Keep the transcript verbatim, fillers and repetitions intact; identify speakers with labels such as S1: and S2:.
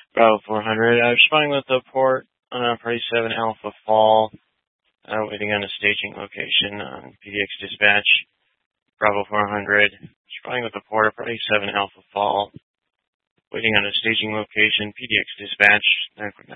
S1: Bravo four hundred. I'm responding with the port on uh, Party seven Alpha Fall. Uh, waiting on a staging location on P D X dispatch. Bravo four hundred. Responding with the port of Party seven Alpha Fall. Waiting on a staging location, P D X dispatch.